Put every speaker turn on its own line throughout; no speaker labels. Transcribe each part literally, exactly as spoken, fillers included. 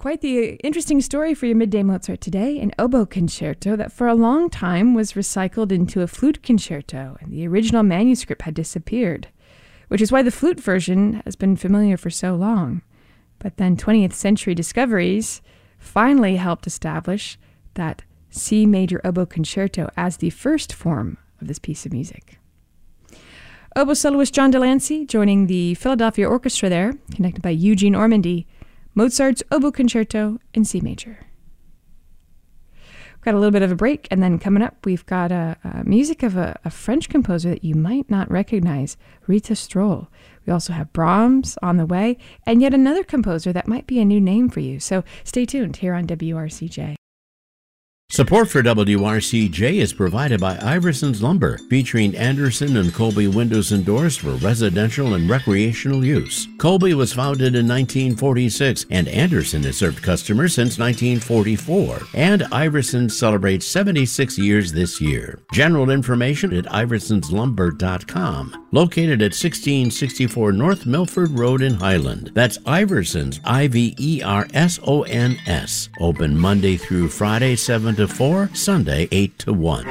Quite the interesting story for your Midday Mozart today, an oboe concerto that for a long time was recycled into a flute concerto, and the original manuscript had disappeared, which is why the flute version has been familiar for so long. But then twentieth century discoveries finally helped establish that C major oboe concerto as the first form of this piece of music. Oboe soloist John de Lancie joining the Philadelphia Orchestra there, conducted by Eugene Ormandy, Mozart's Oboe Concerto in C major. We've got a little bit of a break, and then coming up, we've got a, a music of a, a French composer that you might not recognize, Rita Stroll. We also have Brahms on the way, and yet another composer that might be a new name for you. So stay tuned here on W R C J.
Support for W R C J is provided by Iverson's Lumber, featuring Anderson and Colby windows and doors for residential and recreational use. Colby was founded in nineteen forty-six, and Anderson has served customers since nineteen forty-four. And Iverson celebrates seventy-six years this year. General information at iversons lumber dot com. Located at sixteen sixty-four North Milford Road in Highland. That's Iversons, I V E R S O N S. Open Monday through Friday, seven to four, Sunday, eight to one.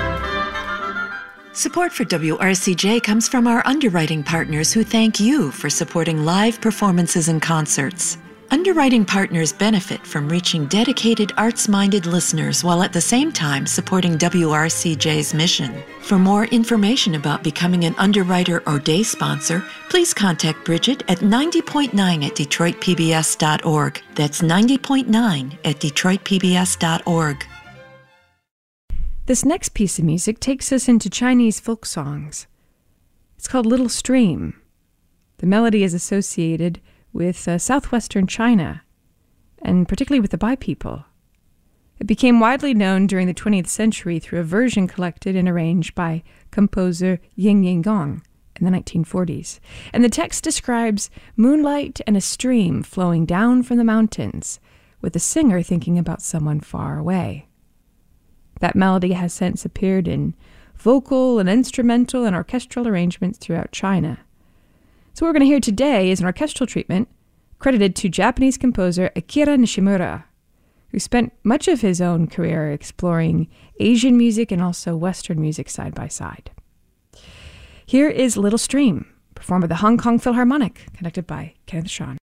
Support for W R C J comes from our underwriting partners who thank you for supporting live performances and concerts. Underwriting partners benefit from reaching dedicated arts-minded listeners while at the same time supporting W R C J's mission. For more information about becoming an underwriter or day sponsor, please contact Bridget at ninety point nine at detroit p b s dot org. That's ninety point nine at detroit p b s dot org.
This next piece of music takes us into Chinese folk songs. It's called Little Stream. The melody is associated with uh, southwestern China, and particularly with the Bai people. It became widely known during the twentieth century through a version collected and arranged by composer Ying Ying Gong in the nineteen forties. And the text describes moonlight and a stream flowing down from the mountains, with the singer thinking about someone far away. That melody has since appeared in vocal and instrumental and orchestral arrangements throughout China. So what we're going to hear today is an orchestral treatment credited to Japanese composer Akira Nishimura, who spent much of his own career exploring Asian music and also Western music side by side. Here is Little Stream, performed by the Hong Kong Philharmonic, conducted by Kenneth Shawn.